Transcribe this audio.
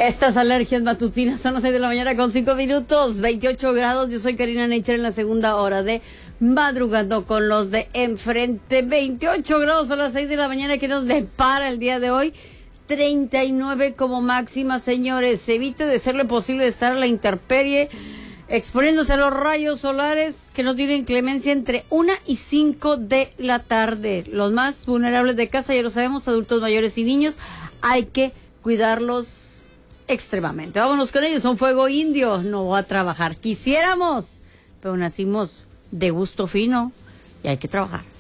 Estas alergias matutinas son las 6 de la mañana con 5 minutos, 28 grados. Yo soy Karina Nature en la segunda hora de Madrugando con los de enfrente. 28 grados a las 6 de la mañana que nos depara el día de hoy. 39 como máxima, señores. Evite de serle posible estar a la intemperie, exponiéndose a los rayos solares que no tienen clemencia entre 1 y 5 de la tarde. Los más vulnerables de casa, ya lo sabemos, adultos mayores y niños, hay que cuidarlos extremadamente. Vámonos con ellos, son fuego indio, no voy a trabajar. Quisiéramos, pero nacimos de gusto fino y hay que trabajar.